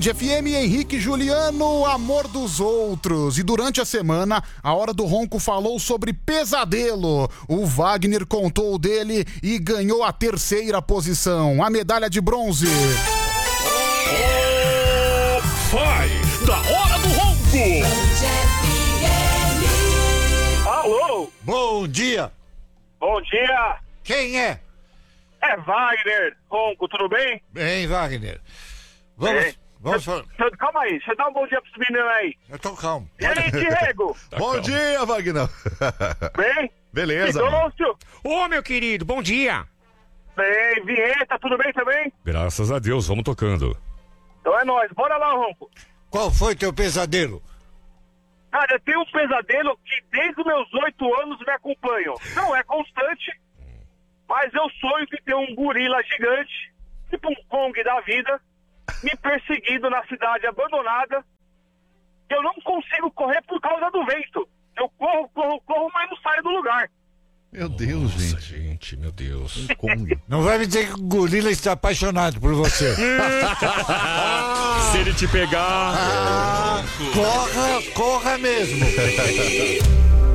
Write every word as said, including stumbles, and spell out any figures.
F M, Henrique Juliano, Amor dos Outros. E durante a semana, a Hora do Ronco falou sobre pesadelo. O Wagner contou dele e ganhou a terceira posição, a medalha de bronze. Oh, vai da Hora do Ronco. Alô? Bom dia. Bom dia. Quem é? É Wagner Ronco, tudo bem? Bem, Wagner. Vamos, Bem. vamos falar. Cê- Calma aí, você dá um bom dia pros meninos aí. Eu tô calmo. E aí, Diego? Tá Bom calmo. dia, Wagner. Bem? Beleza. mano. Pidôncio? Ô, meu querido, bom dia. Bem, Vinheta, tudo bem também? Graças a Deus, vamos tocando. Então é nóis, bora lá, Ronco. Qual foi teu pesadelo? Cara, eu tenho um pesadelo que desde os meus oito anos me acompanham. Não é constante, mas eu sonho que tem um gorila gigante, tipo um Kong da vida, me perseguindo na cidade abandonada. Eu não consigo correr por causa do vento. Eu corro, corro, corro, mas não saio do lugar. Meu Deus, Nossa, gente. gente, meu Deus. Kong. Não vai me dizer que o gorila está apaixonado por você. Se ele te pegar... Ah, corra, corra mesmo.